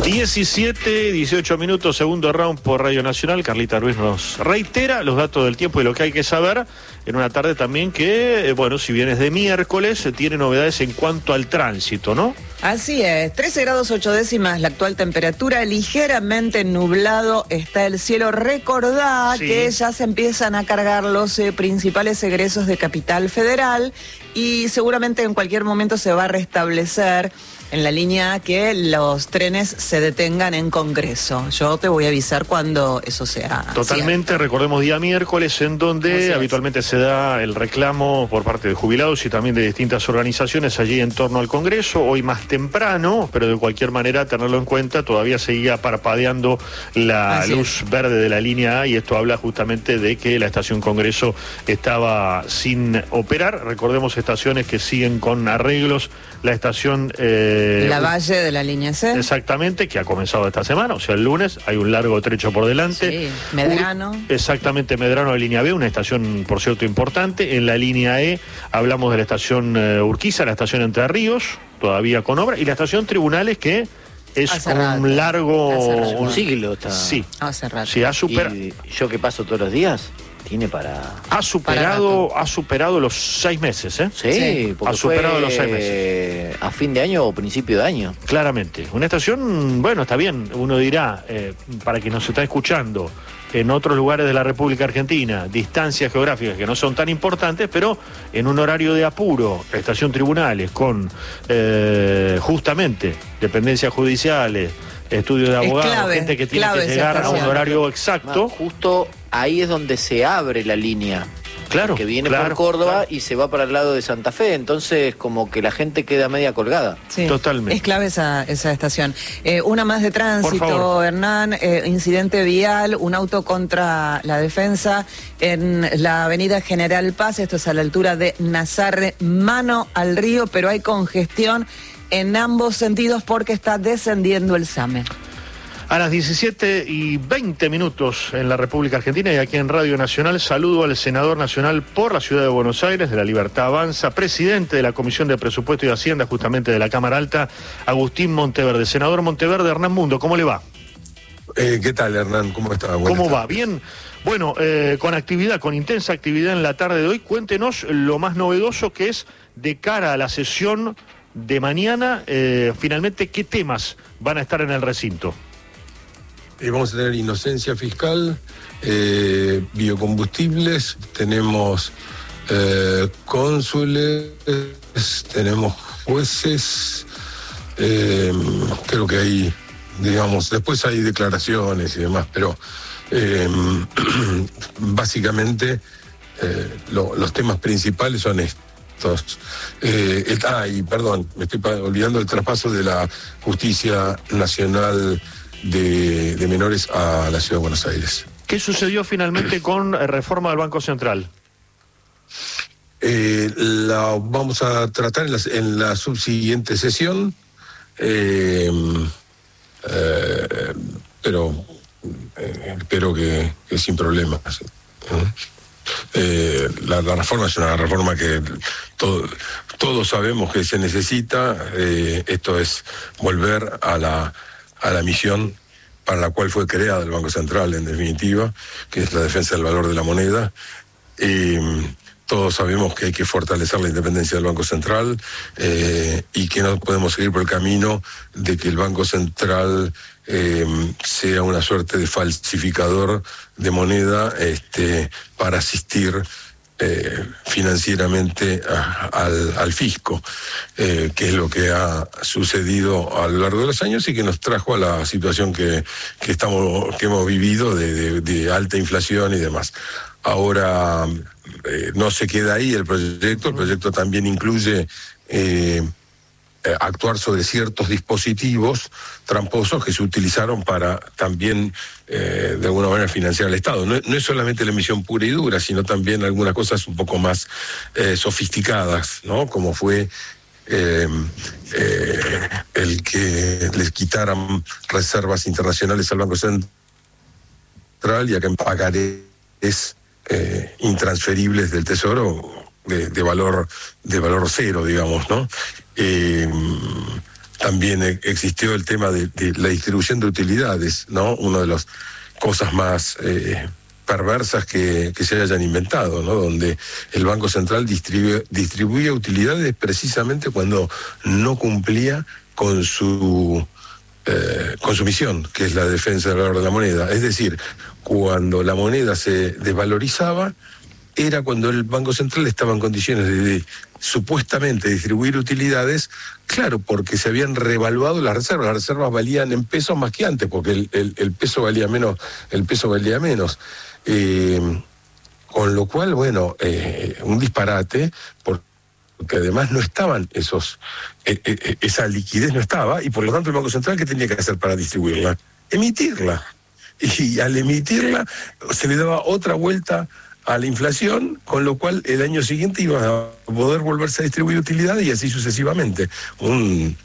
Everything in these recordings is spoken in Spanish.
17-18 minutos, segundo round por Radio Nacional. Carlita Ruiz nos reitera los datos del tiempo y lo que hay que saber en una tarde también que, bueno, si bien es de miércoles, tiene novedades en cuanto al tránsito, ¿no? Así es, 13 grados 8 décimas la actual temperatura, ligeramente nublado está el cielo. Recordá que ya se empiezan a cargar los principales egresos de Capital Federal y seguramente en cualquier momento se va a restablecer en la línea que los trenes se detengan en Congreso. Yo te voy a avisar cuando eso sea totalmente cierto. Recordemos día miércoles en donde habitualmente se da el reclamo por parte de jubilados y también de distintas organizaciones allí en torno al Congreso. Hoy más temprano, pero de cualquier manera tenerlo en cuenta, todavía seguía parpadeando la luz verde de la línea A y esto habla justamente de que la estación Congreso estaba sin operar. Recordemos estaciones que siguen con arreglos. La estación La Valle de la línea C. Exactamente, que ha comenzado esta semana, o sea, el lunes, hay un largo trecho por delante. Sí, Medrano. Exactamente, Medrano de línea B, una estación, por cierto, importante. En la línea E hablamos de la estación Urquiza, la estación Entre Ríos, todavía con obra, y la estación Tribunales, que es un largo... un siglo está. Sí. Hace rato. Sí, ha superado. Y yo que paso todos los días... Tiene para... Ha superado los 6 meses, ¿eh? Sí, ha superado los 6 meses. A fin de año o principio de año. Claramente. Una estación, bueno, está bien, uno dirá, para quien nos está escuchando, en otros lugares de la República Argentina, distancias geográficas que no son tan importantes, pero en un horario de apuro, estación Tribunales, con justamente dependencias judiciales, estudios de abogados, gente que tiene que llegar a un horario exacto. Justo ahí es donde se abre la línea. Claro. Que viene por Córdoba y se va para el lado de Santa Fe, entonces como que la gente queda media colgada. Sí, totalmente. Es clave esa estación. Una más de tránsito, Hernán, incidente vial, un auto contra la defensa en la avenida General Paz, esto es a la altura de Nazarre, mano al río, pero hay congestión en ambos sentidos porque está descendiendo el SAME. A las 17:20 en la República Argentina y aquí en Radio Nacional, saludo al senador nacional por la Ciudad de Buenos Aires, de La Libertad Avanza, presidente de la Comisión de Presupuesto y Hacienda, justamente de la Cámara Alta, Agustín Monteverde. Senador Monteverde, Hernán Mundo, ¿cómo le va? ¿Qué tal, Hernán? ¿Cómo está? ¿Cómo va? Bien. Bueno, con intensa actividad en la tarde de hoy, cuéntenos lo más novedoso que es de cara a la sesión de mañana, finalmente, ¿qué temas van a estar en el recinto? Vamos a tener inocencia fiscal, biocombustibles, tenemos cónsules, tenemos jueces, creo que hay, digamos, después hay declaraciones y demás, pero básicamente los temas principales son estos. Y perdón, me estoy olvidando el traspaso de la Justicia Nacional de menores a la Ciudad de Buenos Aires. ¿Qué sucedió finalmente con reforma del Banco Central? La vamos a tratar en la subsiguiente sesión, pero espero que sin problemas. La reforma es una reforma que todos sabemos que se necesita. Esto es volver a la misión para la cual fue creada el Banco Central, en definitiva, que es la defensa del valor de la moneda. Todos sabemos que hay que fortalecer la independencia del Banco Central y que no podemos seguir por el camino de que el Banco Central sea una suerte de falsificador de moneda para asistir financieramente al fisco, que es lo que ha sucedido a lo largo de los años y que nos trajo a la situación que hemos vivido de alta inflación y demás. Ahora no se queda ahí el proyecto también incluye actuar sobre ciertos dispositivos tramposos que se utilizaron para también de alguna manera financiar al Estado. No es solamente la emisión pura y dura, sino también algunas cosas un poco más sofisticadas, ¿no? Como fue el que les quitaran reservas internacionales al Banco Central y a que pagarés intransferibles del Tesoro de valor cero, digamos, ¿no? también existió el tema de la distribución de utilidades, ¿no? Una de las cosas más perversas que se hayan inventado, ¿no? Donde el Banco Central distribuía utilidades precisamente cuando no cumplía con su misión, que es la defensa del valor de la moneda. Es decir, cuando la moneda se desvalorizaba, era cuando el Banco Central estaba en condiciones de supuestamente distribuir utilidades, claro, porque se habían revaluado las reservas valían en pesos más que antes, porque el peso valía menos, con lo cual, bueno, un disparate, porque además no estaban esa liquidez no estaba, y por lo tanto el Banco Central, ¿qué tenía que hacer para distribuirla? Emitirla. Y al emitirla se le daba otra vuelta a la inflación, con lo cual el año siguiente iba a poder volverse a distribuir utilidades y así sucesivamente. Un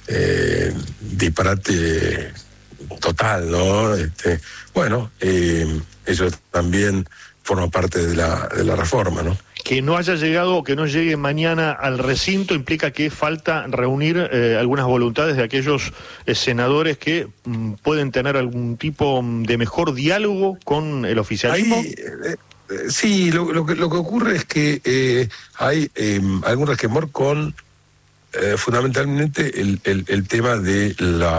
disparate total, ¿no? Bueno, eso también forma parte de la reforma, ¿no? Que no haya llegado o que no llegue mañana al recinto implica que falta reunir algunas voluntades de aquellos senadores que pueden tener algún tipo de mejor diálogo con el oficialismo. Sí, lo que ocurre es que hay algún resquemor con fundamentalmente el tema de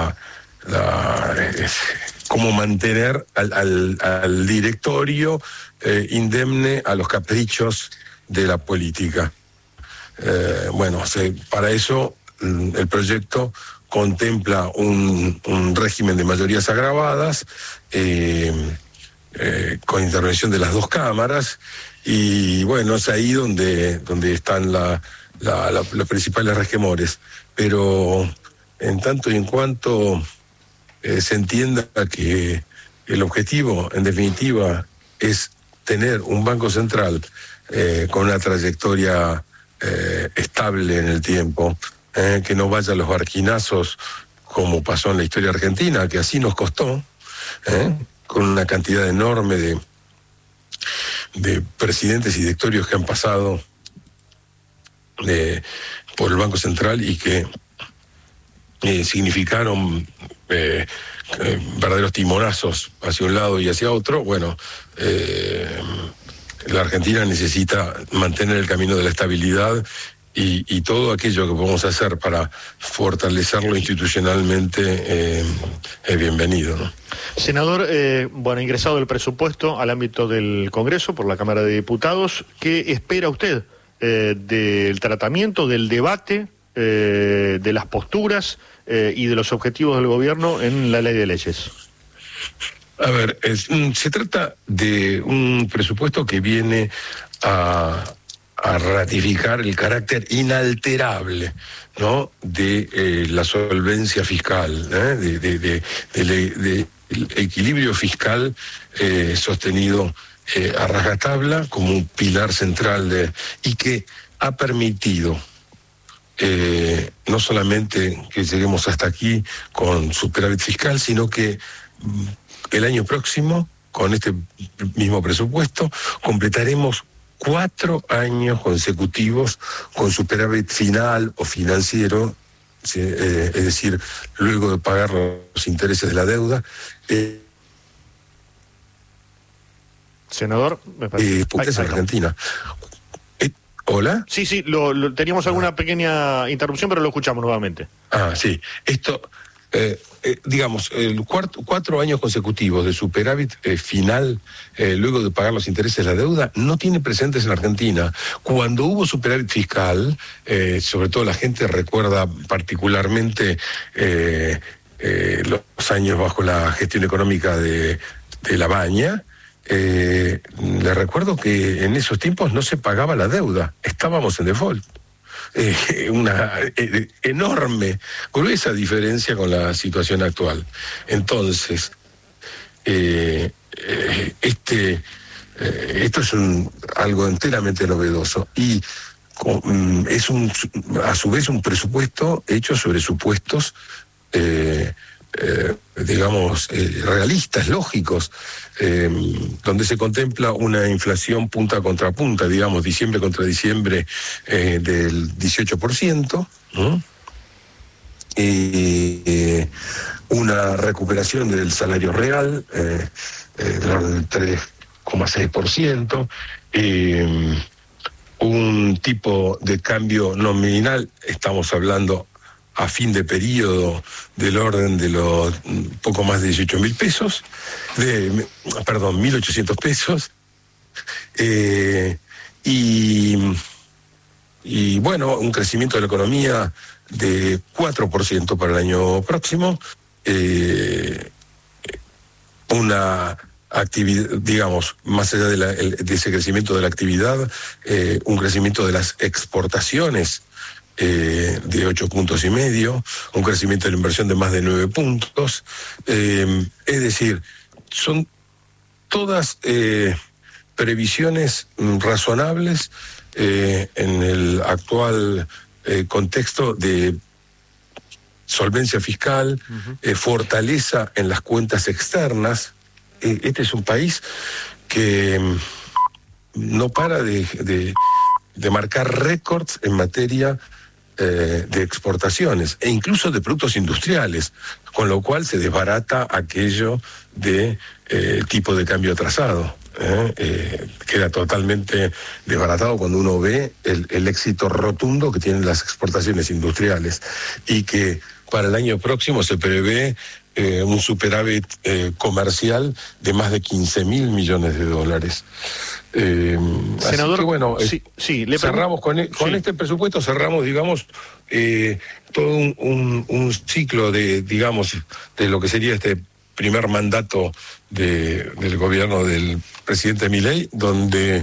cómo mantener al directorio indemne a los caprichos de la política. Bueno, para eso el proyecto contempla un régimen de mayorías agravadas, con intervención de las dos cámaras, y bueno, es ahí donde están los principales resquemores. Pero en tanto y en cuanto se entienda que el objetivo, en definitiva, es tener un Banco Central con una trayectoria estable en el tiempo, que no vaya a los barquinazos como pasó en la historia argentina, que así nos costó, con una cantidad enorme de presidentes y directorios que han pasado por el Banco Central y que significaron verdaderos timonazos hacia un lado y hacia otro. Bueno, la Argentina necesita mantener el camino de la estabilidad y todo aquello que podemos hacer para fortalecerlo institucionalmente es bienvenido, ¿no? Senador, ingresado el presupuesto al ámbito del Congreso por la Cámara de Diputados, ¿qué espera usted del tratamiento, del debate, de las posturas y de los objetivos del gobierno en la ley de leyes? A ver, se trata de un presupuesto que viene a ratificar el carácter inalterable, ¿no?, de la solvencia fiscal, del equilibrio fiscal sostenido a rajatabla como un pilar central y que ha permitido no solamente que lleguemos hasta aquí con superávit fiscal, sino que el año próximo, con este mismo presupuesto, completaremos 4 años consecutivos con superávit final o financiero, es decir, luego de pagar los intereses de la deuda. Senador, me parece. En Argentina. ¿Hola? Sí, teníamos alguna pequeña interrupción, pero lo escuchamos nuevamente. Sí. Esto, digamos, 4 años consecutivos de superávit final, luego de pagar los intereses de la deuda, no tiene precedentes en Argentina. Cuando hubo superávit fiscal, sobre todo la gente recuerda particularmente los años bajo la gestión económica de Labaña. Le recuerdo que en esos tiempos no se pagaba la deuda, estábamos en default. Una enorme, gruesa diferencia con la situación actual. Entonces, esto es algo enteramente novedoso y es a su vez un presupuesto hecho sobre supuestos realistas, lógicos, donde se contempla una inflación punta contra punta, digamos, diciembre contra diciembre, del 18%, ¿no? una recuperación del salario real del 3,6%, un tipo de cambio nominal, estamos hablando a fin de periodo del orden de los poco más de 18.000 pesos, 1.800 pesos, y bueno, un crecimiento de la economía de 4% para el año próximo, una actividad, digamos, más allá de ese crecimiento de la actividad, un crecimiento de las exportaciones de 8,5 puntos, un crecimiento de la inversión de más de 9 puntos, es decir, son todas previsiones razonables en el actual contexto de solvencia fiscal, fortaleza en las cuentas externas. Este es un país que no para de marcar récords en materia de exportaciones e incluso de productos industriales, con lo cual se desbarata aquello de tipo de cambio atrasado. Queda totalmente desbaratado cuando uno ve el éxito rotundo que tienen las exportaciones industriales, y que para el año próximo se prevé un superávit comercial de más de 15.000 millones de dólares. Senador, así que bueno, le cerramos con este presupuesto, cerramos, digamos, todo un ciclo de lo que sería este primer mandato del gobierno del presidente Milei, donde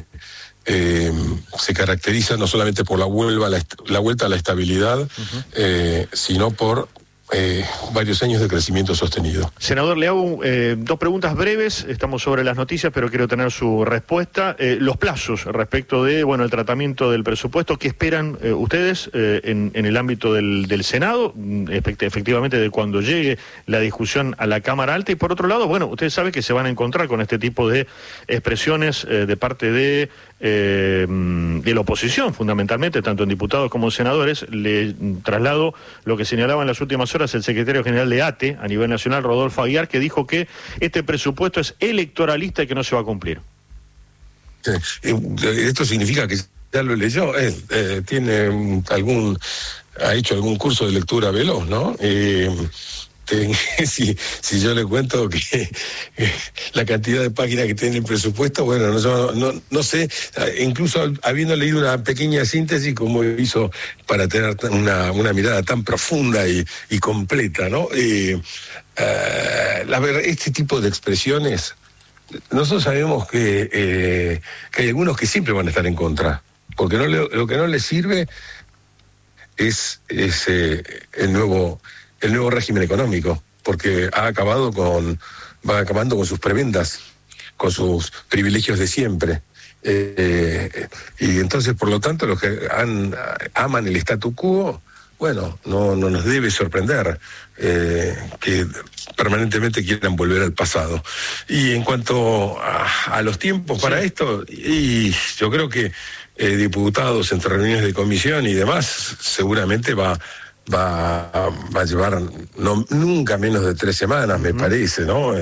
se caracteriza no solamente por la vuelta a la estabilidad, sino por varios años de crecimiento sostenido. Senador, le hago dos preguntas breves. Estamos sobre las noticias, pero quiero tener su respuesta. Los plazos respecto de el tratamiento del presupuesto, ¿qué esperan ustedes en el ámbito del Senado, efectivamente de cuando llegue la discusión a la Cámara Alta? Y por otro lado, ustedes saben que se van a encontrar con este tipo de expresiones de parte de la oposición, fundamentalmente, tanto en diputados como en senadores. Le traslado lo que señalaba en las últimas horas el secretario general de ATE a nivel nacional, Rodolfo Aguiar, que dijo que este presupuesto es electoralista y que no se va a cumplir. Esto significa que ya lo leyó, ha hecho algún curso de lectura veloz, ¿no? Si yo le cuento que la cantidad de páginas que tiene el presupuesto, no sé, incluso habiendo leído una pequeña síntesis, como hizo para tener una mirada tan profunda y completa, ¿no? La verdad, este tipo de expresiones, nosotros sabemos que hay algunos que siempre van a estar en contra, porque lo que no les sirve es el nuevo régimen económico, porque va acabando con sus prebendas, con sus privilegios de siempre. Y entonces, por lo tanto, los que aman el statu quo, no nos debe sorprender que permanentemente quieran volver al pasado. Y en cuanto a los tiempos para esto, y yo creo que diputados entre reuniones de comisión y demás, seguramente va a llevar nunca menos de 3 semanas, me parece, ¿no?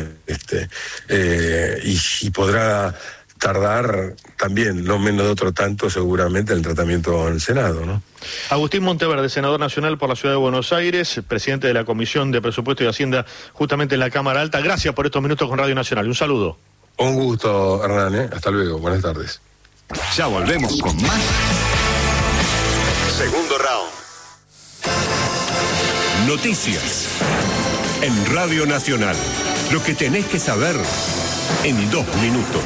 Y podrá tardar también no menos de otro tanto seguramente el tratamiento en el Senado, ¿no? Agustín Monteverde, senador nacional por la Ciudad de Buenos Aires, presidente de la Comisión de Presupuesto y Hacienda justamente en la Cámara Alta. Gracias por estos minutos con Radio Nacional. Un saludo. Un gusto, Hernán, Hasta luego. Buenas tardes. Ya volvemos con más. Segundo round. Noticias en Radio Nacional. Lo que tenés que saber en 2 minutos.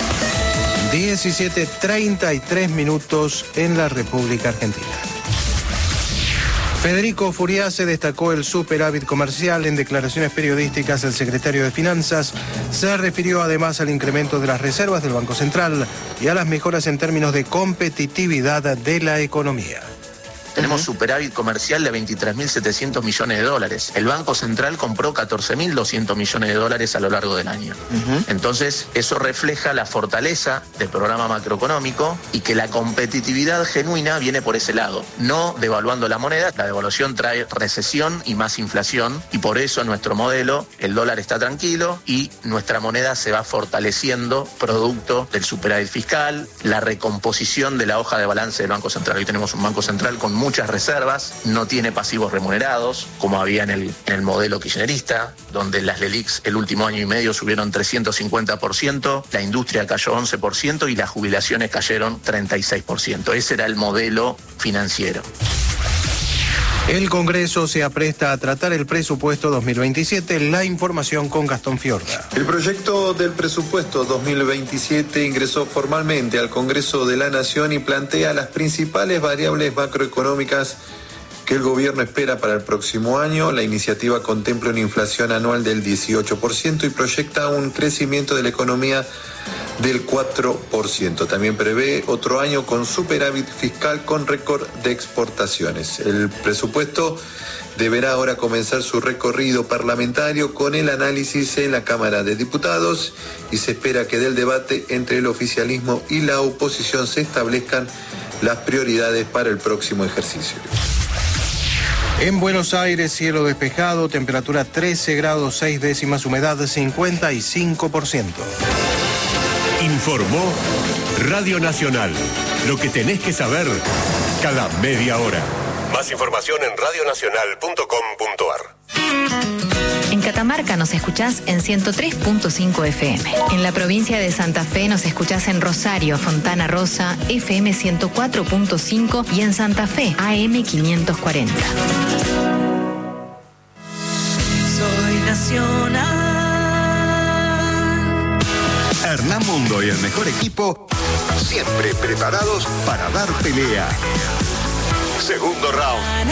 17:33 minutos en la República Argentina. Federico Furiase destacó el superávit comercial. En declaraciones periodísticas, el secretario de Finanzas se refirió además al incremento de las reservas del Banco Central y a las mejoras en términos de competitividad de la economía. Tenemos superávit comercial de 23.700 millones de dólares. El Banco Central compró 14.200 millones de dólares a lo largo del año. Entonces, eso refleja la fortaleza del programa macroeconómico y que la competitividad genuina viene por ese lado. No devaluando la moneda, la devaluación trae recesión y más inflación, y por eso en nuestro modelo el dólar está tranquilo y nuestra moneda se va fortaleciendo producto del superávit fiscal, la recomposición de la hoja de balance del Banco Central. Hoy tenemos un Banco Central con muchas reservas, no tiene pasivos remunerados, como había en el modelo kirchnerista, donde las LELIQs el último año y medio subieron 350%, la industria cayó 11% y las jubilaciones cayeron 36%. Ese era el modelo financiero. El Congreso se apresta a tratar el presupuesto 2027. La información con Gastón Fiorda. El proyecto del presupuesto 2027 ingresó formalmente al Congreso de la Nación y plantea las principales variables macroeconómicas que el gobierno espera para el próximo año. La iniciativa contempla una inflación anual del 18% y proyecta un crecimiento de la economía del 4%. También prevé otro año con superávit fiscal con récord de exportaciones. El presupuesto deberá ahora comenzar su recorrido parlamentario con el análisis en la Cámara de Diputados y se espera que del debate entre el oficialismo y la oposición se establezcan las prioridades para el próximo ejercicio. En Buenos Aires, cielo despejado, temperatura 13 grados 6 décimas, humedad 55%. Informó Radio Nacional. Lo que tenés que saber cada media hora. Más información en radionacional.com.ar. En Catamarca nos escuchás en 103.5 FM. En la provincia de Santa Fe nos escuchás en Rosario, Fontana Rosa, FM 104.5 y en Santa Fe, AM 540. Soy nacional. Hernán Mundo y el mejor equipo, siempre preparados para dar pelea. Segundo round.